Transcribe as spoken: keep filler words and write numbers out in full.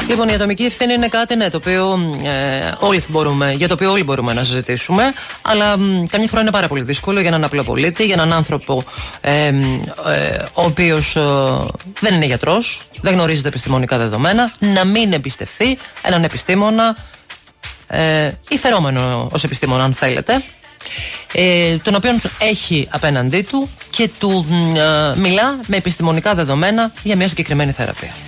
Λοιπόν, η ατομική ευθύνη είναι κάτι, ναι, το οποίο, ε, όλοι μπορούμε, για το οποίο όλοι μπορούμε να συζητήσουμε, αλλά μ, καμιά φορά είναι πάρα πολύ δύσκολο για έναν απλό πολίτη, για έναν άνθρωπο ε, ε, ο οποίος ε, δεν είναι γιατρός, δεν γνωρίζει τα επιστημονικά δεδομένα, να μην εμπιστευτεί έναν επιστήμονα, ε, ή φερόμενο ως επιστήμονα, αν θέλετε, ε, τον οποίον έχει απέναντί του και του ε, μιλά με επιστημονικά δεδομένα για μια συγκεκριμένη θεραπεία.